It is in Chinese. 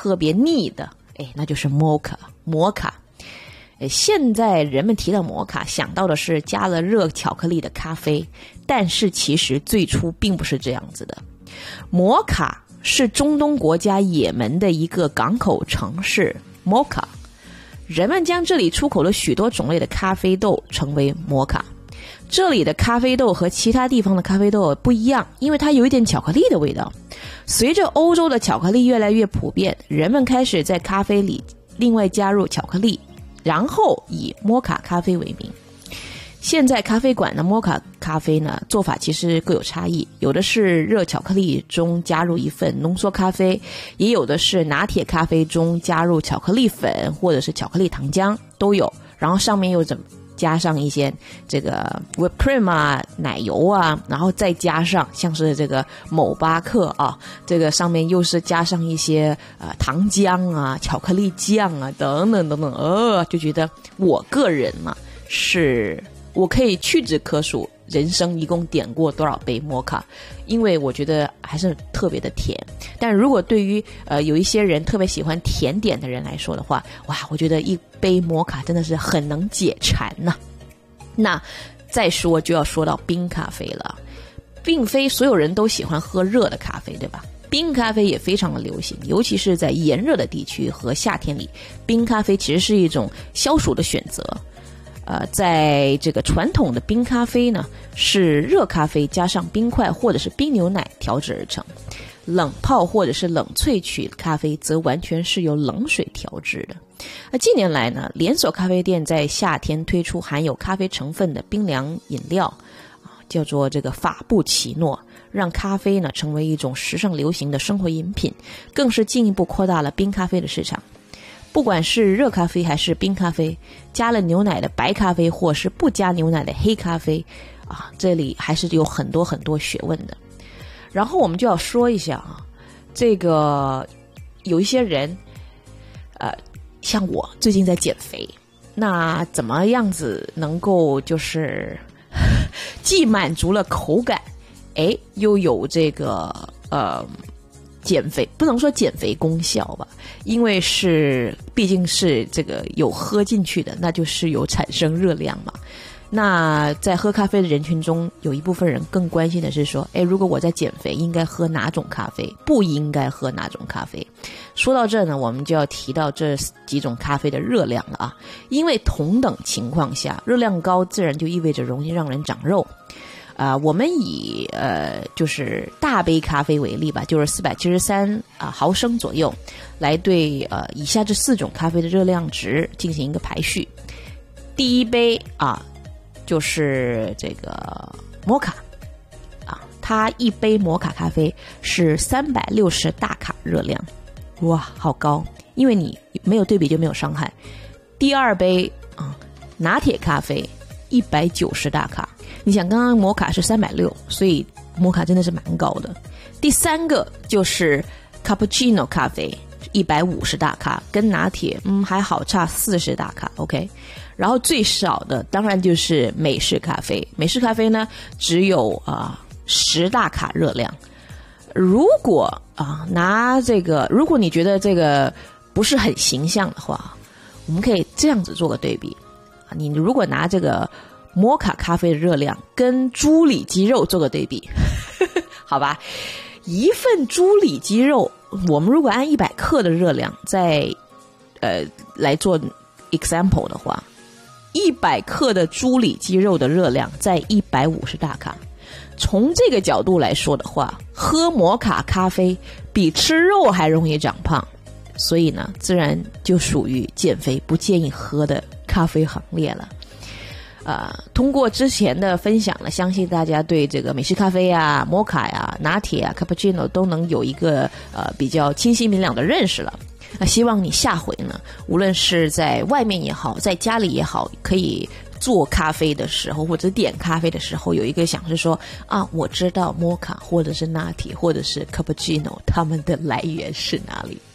特别腻的，那就是摩卡。现在人们提到摩卡想到的是加了热巧克力的咖啡，但是其实最初并不是这样子的。摩卡是中东国家也门的一个港口城市摩卡，人们将这里出口了许多种类的咖啡豆称为摩卡。这里的咖啡豆和其他地方的咖啡豆不一样，因为它有一点巧克力的味道。随着欧洲的巧克力越来越普遍，人们开始在咖啡里另外加入巧克力，然后以摩卡咖啡为名。现在咖啡馆的摩卡咖啡呢，做法其实各有差异，有的是热巧克力中加入一份浓缩咖啡，也有的是拿铁咖啡中加入巧克力粉或者是巧克力糖浆都有，然后上面又加上一些这个 whipped cream 啊，奶油啊，然后再加上像是这个某巴克啊，这个上面又是加上一些糖浆啊、巧克力酱啊等等等等，就觉得我个人嘛，我可以屈指可数人生一共点过多少杯摩卡，因为我觉得还是特别的甜。但如果对于有一些人特别喜欢甜点的人来说的话，哇，我觉得一杯摩卡真的是很能解馋呐。那再说就要说到冰咖啡了，并非所有人都喜欢喝热的咖啡，对吧？冰咖啡也非常的流行，尤其是在炎热的地区和夏天里，冰咖啡其实是一种消暑的选择。在这个传统的冰咖啡呢，是热咖啡加上冰块或者是冰牛奶调制而成，冷泡或者是冷萃取咖啡则完全是由冷水调制的。近年来呢，连锁咖啡店在夏天推出含有咖啡成分的冰凉饮料，叫做这个法布奇诺，让咖啡呢成为一种时尚流行的生活饮品，更是进一步扩大了冰咖啡的市场。不管是热咖啡还是冰咖啡，加了牛奶的白咖啡或是不加牛奶的黑咖啡这里还是有很多很多学问的。然后我们就要说一下这个有一些人像我最近在减肥，那怎么样子能够就是既满足了口感，又有这个减肥，不能说减肥功效吧，因为毕竟是这个有喝进去的，那就是有产生热量嘛。那在喝咖啡的人群中，有一部分人更关心的是说，如果我在减肥，应该喝哪种咖啡，不应该喝哪种咖啡。说到这呢，我们就要提到这几种咖啡的热量了因为同等情况下，热量高自然就意味着容易让人长肉。我们以就是大杯咖啡为例吧，就是473毫升左右，来对以下这4种咖啡的热量值进行一个排序。第一杯就是这个摩卡它一杯摩卡咖啡是360大卡热量，哇，好高！因为你没有对比就没有伤害。第二杯拿铁咖啡190大卡。你想刚刚摩卡是360，所以摩卡真的是蛮高的。第三个就是 cappuccino 咖啡150大卡，跟拿铁还好差40大卡 OK。 然后最少的当然就是美式咖啡，美式咖啡呢只有10大卡热量。如果如果你觉得这个不是很形象的话，我们可以这样子做个对比你如果拿这个摩卡咖啡的热量跟猪里脊肉做个对比好吧，一份猪里脊肉，我们如果按100克的热量来做 example 的话，100克的猪里脊肉的热量在150大卡。从这个角度来说的话，喝摩卡咖啡比吃肉还容易长胖，所以呢，自然就属于减肥不建议喝的咖啡行列了。通过之前的分享呢，相信大家对这个美式咖啡摩卡拿铁cappuccino 都能有一个比较清晰明了的认识了。那希望你下回呢，无论是在外面也好，在家里也好，可以做咖啡的时候或者点咖啡的时候，有一个想是说我知道摩卡或者是拿铁或者是 cappuccino 它们的来源是哪里。